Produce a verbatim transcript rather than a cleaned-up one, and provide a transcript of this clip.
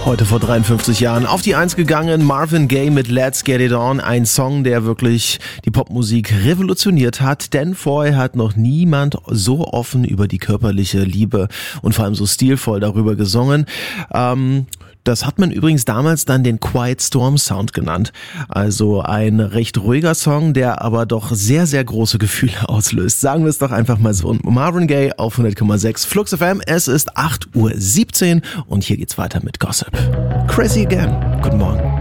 Heute vor dreiundfünfzig Jahren auf die Eins gegangen, Marvin Gaye mit Let's Get It On, ein Song, der wirklich die Popmusik revolutioniert hat, denn vorher hat noch niemand so offen über die körperliche Liebe und vor allem so stilvoll darüber gesungen. Ähm, das hat man übrigens damals dann den Quiet Storm Sound genannt, also ein recht ruhiger Song, der aber doch sehr, sehr große Gefühle auslöst. Sagen wir es doch einfach mal so. Marvin Gaye auf hundert Komma sechs Flux F M, es ist acht Uhr siebzehn und hier geht's weiter mit Gossip. Crazy Again. Guten Morgen.